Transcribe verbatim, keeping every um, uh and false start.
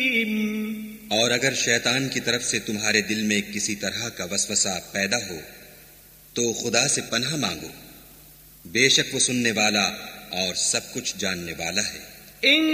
और अगर शैतान की तरफ से तुम्हारे दिल में किसी तरह का वसवसा पैदा हो तो खुदा से पनाह मांगो, बेशक वो सुनने वाला और सब कुछ जानने वाला है।